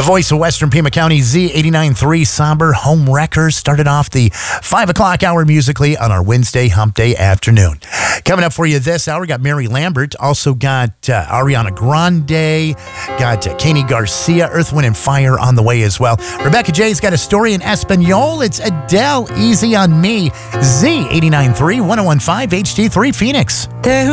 voice of Western Pima County, Z89.3 Somber Home Wreckers, started off the 5 o'clock hour musically on our Wednesday hump day afternoon. Coming up for you this hour, we got Mary Lambert, also got Ariana Grande, got Kanye Garcia, Earth, Wind, and Fire on the way as well. Rebecca J's got a story in Espanol. It's Adele, Easy on Me, Z89.3, 101.5 HD3 Phoenix.